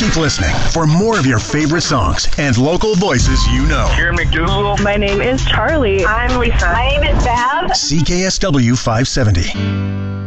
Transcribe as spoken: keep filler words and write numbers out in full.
Keep listening for more of your favorite songs and local voices you know. Here McDougal. My name is Charlie. I'm Lisa. My name is Bev. C K S W five seventy.